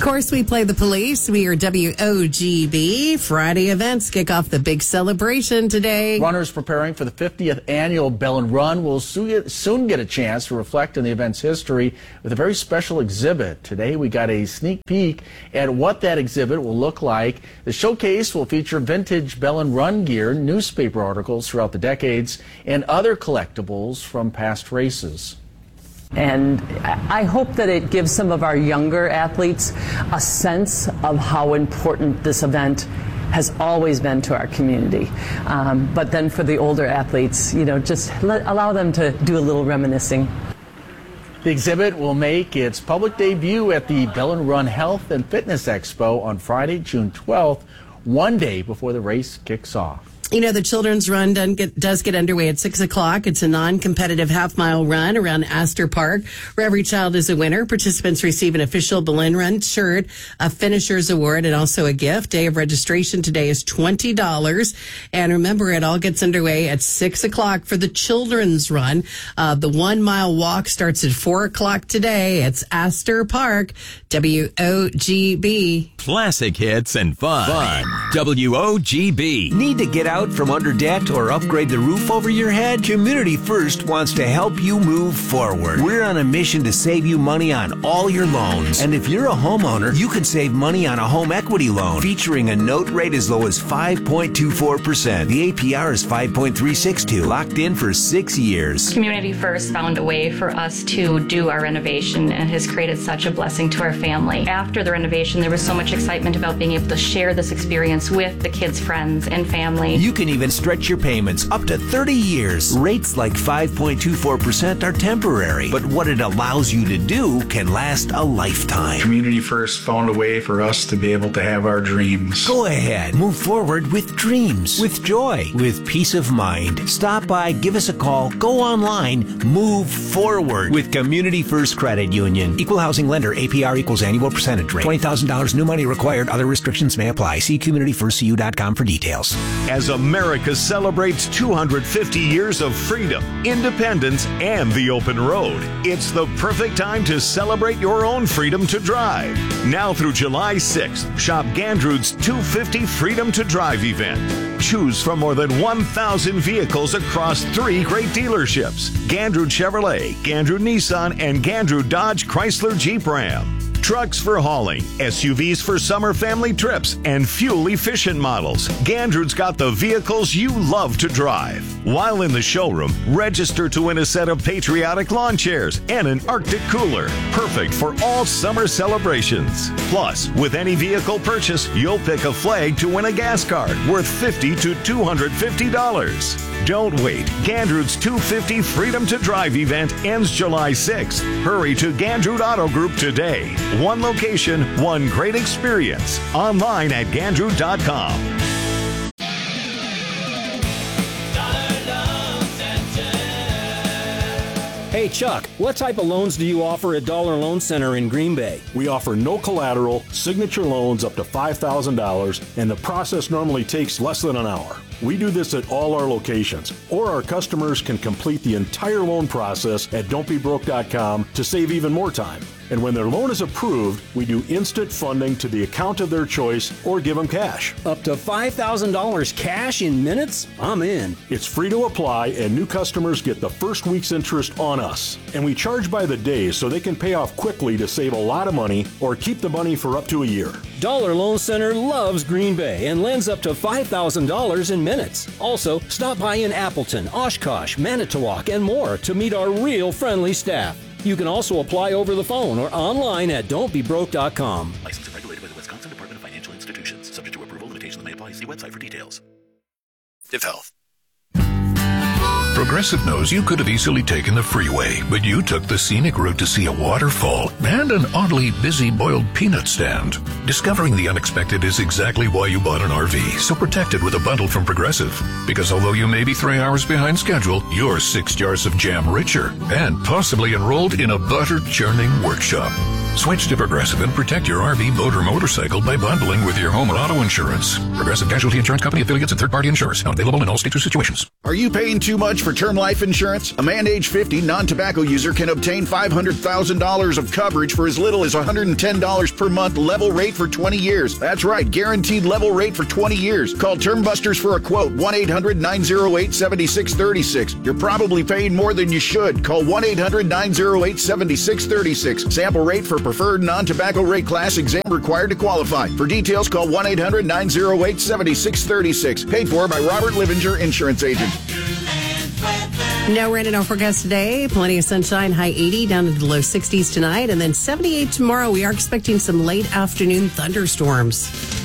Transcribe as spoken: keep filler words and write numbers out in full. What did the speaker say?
course, we play the police. We are W O G B. Friday events kick off the big celebration today. Runners preparing for the fiftieth annual Bellin Run will soon get a chance to reflect on the event's history with a very special exhibit. Today, we got a sneak peek at what that exhibit will look like. The showcase will feature vintage Bellin Run gear, newspaper articles throughout the decades, and other collectibles from past races. And I hope that it gives some of our younger athletes a sense of how important this event has always been to our community. Um, but then for the older athletes, you know, just let, allow them to do a little reminiscing. The exhibit will make its public debut at the Bellin Run Health and Fitness Expo on Friday, June twelfth, one day before the race kicks off. You know, the children's run does get underway at six o'clock. It's a non-competitive half-mile run around Astor Park, where every child is a winner. Participants receive an official Bellin Run shirt, a finisher's award, and also a gift. Day of registration today is twenty dollars. And remember, it all gets underway at six o'clock for the children's run. Uh, the one-mile walk starts at four o'clock today. It's Astor Park, W O G B. Classic hits and fun. Fun. W O G B. Need to get out from under debt or upgrade the roof over your head? Community First wants to help you move forward. We're on a mission to save you money on all your loans. And if you're a homeowner, you can save money on a home equity loan featuring a note rate as low as five point two four percent. The A P R is five point three six two, locked in for six years. Community First found a way for us to do our renovation and has created such a blessing to our family. After the renovation, there was so much excitement about being able to share this experience with the kids' friends and family. You can even stretch your payments up to thirty years. Rates like five point two four percent are temporary, but what it allows you to do can last a lifetime. Community First found a way for us to be able to have our dreams. Go ahead, move forward with dreams, with joy, with peace of mind. Stop by, give us a call, go online, move forward with Community First Credit Union. Equal housing lender, A P R equals annual percentage rate. twenty thousand dollars new money required. Other restrictions may apply. See community first c u dot com for details. As America celebrates two hundred fifty years of freedom, independence, and the open road, it's the perfect time to celebrate your own freedom to drive. Now through July sixth, shop Gandrud's two fifty Freedom to Drive event. Choose from more than one thousand vehicles across three great dealerships: Gandrud Chevrolet, Gandrud Nissan, and Gandrud Dodge Chrysler Jeep Ram. Trucks for hauling, S U Vs for summer family trips, and fuel-efficient models. Gandrud's got the vehicles you love to drive. While in the showroom, register to win a set of patriotic lawn chairs and an Arctic cooler, perfect for all summer celebrations. Plus, with any vehicle purchase, you'll pick a flag to win a gas card worth fifty to two hundred fifty dollars. Don't wait. Gandrud's two fifty Freedom to Drive event ends July sixth. Hurry to Gandrud Auto Group today. One location, one great experience. Online at Gandrud dot com. Hey Chuck, what type of loans do you offer at Dollar Loan Center in Green Bay? We offer no collateral, signature loans up to five thousand dollars, and the process normally takes less than an hour. We do this at all our locations, or our customers can complete the entire loan process at don't be broke dot com to save even more time. And when their loan is approved, we do instant funding to the account of their choice or give them cash. Up to five thousand dollars cash in minutes? I'm in. It's free to apply, and new customers get the first week's interest on us. And we charge by the day so they can pay off quickly to save a lot of money or keep the money for up to a year. Dollar Loan Center loves Green Bay and lends up to five thousand dollars in minutes. Also, stop by in Appleton, Oshkosh, Manitowoc, and more to meet our real friendly staff. You can also apply over the phone or online at don't be broke dot com. Licensed and regulated by the Wisconsin Department of Financial Institutions. Subject to approval, limitations may apply. See website for details. DivHealth. Progressive knows you could have easily taken the freeway, but you took the scenic route to see a waterfall and an oddly busy boiled peanut stand. Discovering the unexpected is exactly why you bought an R V, so protect it with a bundle from Progressive. Because although you may be three hours behind schedule, you're six jars of jam richer and possibly enrolled in a butter-churning workshop. Switch to Progressive and protect your R V, boat, or motorcycle by bundling with your home or auto insurance. Progressive Casualty Insurance Company affiliates and third-party insurers. Not available in all states or situations. Are Are you paying too much for term life insurance? A man age fifty non-tobacco user can obtain five hundred thousand dollars of coverage for as little as one hundred ten dollars per month, level rate for twenty years. That's right, guaranteed level rate for twenty years. Call Term Busters for a quote, one eight hundred nine oh eight seven six three six. You're probably paying more than you should. Call one eight hundred nine oh eight seven six three six. Sample rate for preferred non-tobacco rate class, exam required to qualify. For details, call one eight hundred nine oh eight seven six three six. Paid for by Robert Livinger, Insurance Agent. No rain in our forecast today. Plenty of sunshine, high eighty, down into the low sixties tonight, and then seventy-eight tomorrow. We are expecting some late afternoon thunderstorms.